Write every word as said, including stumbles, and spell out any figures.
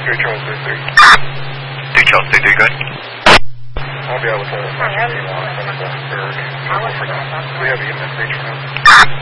three Charles three three. three Charles three three, go ahead. I'll be out with the team on seven third. We have a unit stage for now.